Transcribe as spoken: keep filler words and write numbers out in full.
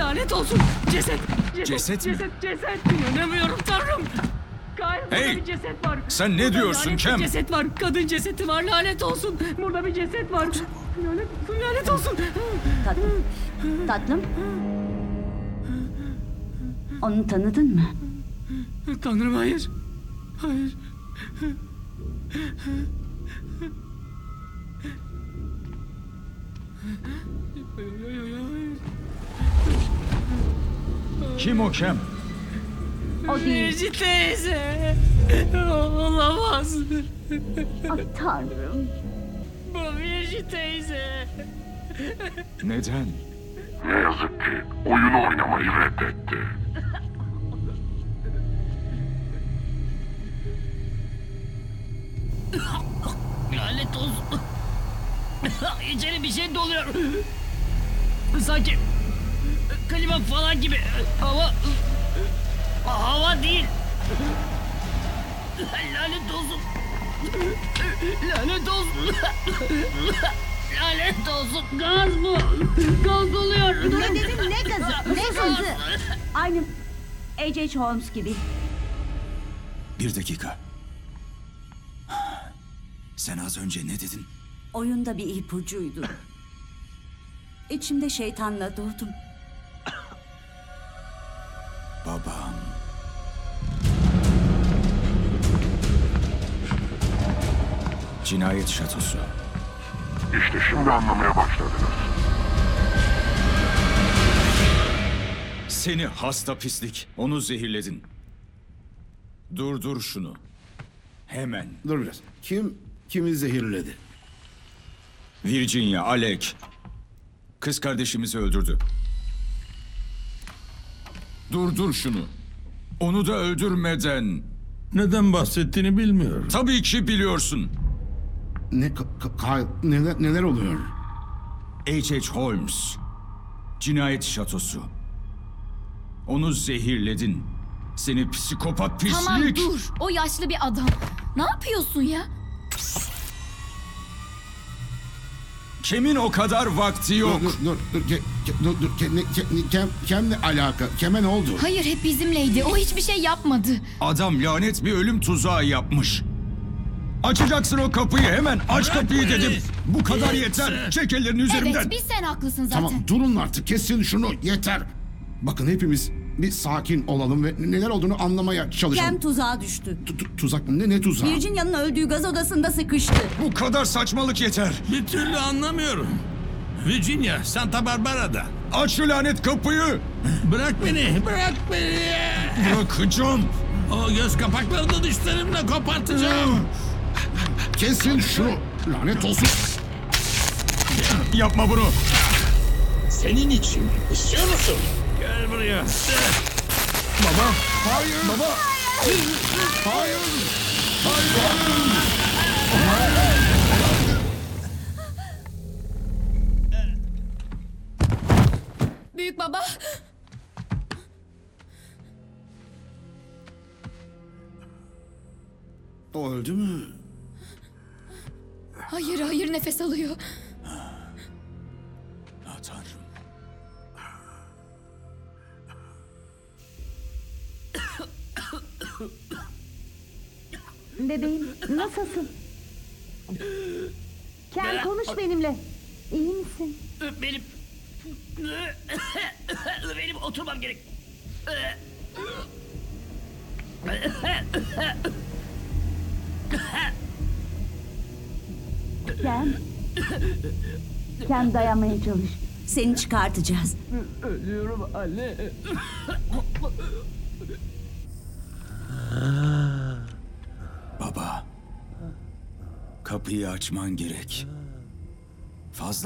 Lanet olsun. Ceset. Ceset, Ceset mi? Ceset, ceset. İnanamıyorum tanrım. Kyle, burada Hey, bir ceset var. sen ne Burada diyorsun lanet bir Kem? ceset var. Kadın cesedi var. Lanet olsun. Burada bir ceset var. Lanet, lanet olsun. Tatlım. Tatlım. Onu tanıdın mı? Tanrım hayır. Hayır. Kim o Kem? O değil. Virgi teyze. Olamaz. Ay tanrım. Bu Virgi teyze. Neden? Ne yazık ki oyunu oynamayı reddetti. Lanet olsun. İçeri bir şey doluyor. Sanki klima falan gibi. Hava... Hava değil. Lanet olsun. Lanet olsun. Lanet olsun. Gaz bu. Gaz oluyor. Ne dedim ne gazı? Ne gazı? Aynı A J Holmes gibi. Bir dakika. Sen az önce ne dedin? Oyunda bir ipucuydu. İçimde şeytanla doğdum. Babam. Cinayet şatosu. İşte şimdi anlamaya başladınız. Seni hasta pislik. Onu zehirledin. Durdur şunu. Hemen. Dur biraz. Kim kimi zehirledi? Virginia, Alec. Kız kardeşimizi öldürdü. Durdur şunu. Onu da öldürmeden. Neden bahsettiğini bilmiyorum. Tabii ki biliyorsun. Ne ka- ka- Kyle, neler neler oluyor? H H. Holmes. Cinayet şatosu. Onu zehirledin. Seni psikopat pislik. Tamam dur. O yaşlı bir adam. Ne yapıyorsun ya? Kemin o kadar vakti yok. Dur dur dur dur ke- ke- dur dur ke- ne- ke- ne- kem kemle alaka? Keme ne oldu? Hayır hep bizimleydi. O hiçbir şey yapmadı. Adam lanet bir ölüm tuzağı yapmış. Açacaksın o kapıyı hemen. Aç kapıyı dedim. Bu kadar yeter. Çek ellerini üzerimden. Evet biz sen haklısın zaten. Tamam durun artık kesin şunu yeter. Bakın hepimiz bir sakin olalım ve neler olduğunu anlamaya çalışalım. Kem tuzağa düştü. Tu- tu- tuzak mı? Ne ne tuzağı? Virginia'nın öldüğü gaz odasında sıkıştı. Bu kadar saçmalık yeter. Bir türlü anlamıyorum. Virginia, Santa Barbara'da. Aç şu lanet kapıyı. Bırak beni, bırak beni. Bırakacağım. O göz kapaklarını dişlerimle kopartacağım. Kesin şunu. Lanet olsun. Yapma bunu. Senin için. İstiyor musun? Gel buraya. Baba. Hayır. Baba. Hayır. Büyük baba. O öldü mü? Hayır hayır nefes alıyor. Ah Tanrım. Bebeğim nasılsın? Kem konuş benimle. İyi misin? Benim... Benim oturmam gerek. Kem. Kem dayanmaya çalış. Seni çıkartacağız. Ölüyorum anne. Baba. Kapıyı açman gerek. Fazla